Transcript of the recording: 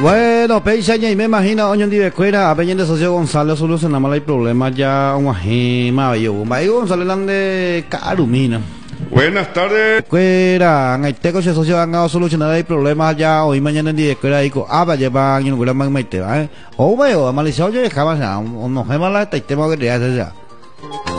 Bueno, Peisaña y me imagino, oño de escuela, a Peña de Socio Gonzalo solucionamos el problema ya, un ajima, yo, Gonzalo de Carumina. Buenas tardes. Escuela, en el teco se socio han solucionado el problema ya, hoy mañana en día escuela, y va llevar, y no voy a maite, o veo, a maldición, yo dejaba, no, no, la tema que te hace ya.